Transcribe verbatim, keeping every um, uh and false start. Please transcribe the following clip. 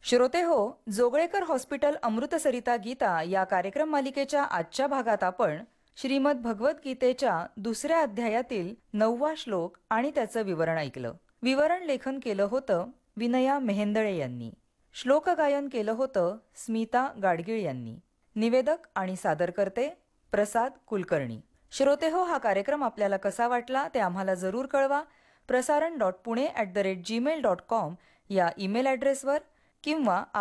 श्रोते हो, जोगळेकर हॉस्पिटल अमृतसरिता गीता या कार्यक्रम मालिकेच्या आजच्या भागात आपण श्रीमद भगवद्गीतेच्या दुसऱ्या अध्यायातील नववा श्लोक आणि त्याचं विवरण ऐकलं. विवरण लेखन केलं होतं विनया मेहेंदळे यांनी. श्लोक गायन केलं होतं स्मिता गाडगीळ यांनी. निवेदक आणि सादरकर्ते प्रसाद कुलकर्णी. श्रोते हो, हा कार्यक्रम आपल्याला कसा वाटला ते आम्हाला जरूर कळवा. प्रसारण dot Pune at the rate Gmail dot com या ईमेल ॲड्रेसवर किंवा